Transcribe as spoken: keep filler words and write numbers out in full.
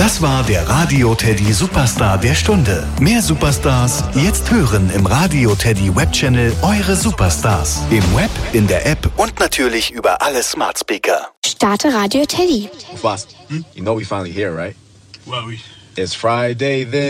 Das war der Radio Teddy Superstar der Stunde. Mehr Superstars jetzt hören im Radio Teddy Webchannel Eure Superstars. Im Web, in der App und natürlich über alle Smart Speaker. Starte Radio Teddy. Fast, hmm? You know we finally here, right? Well, we... It's Friday then.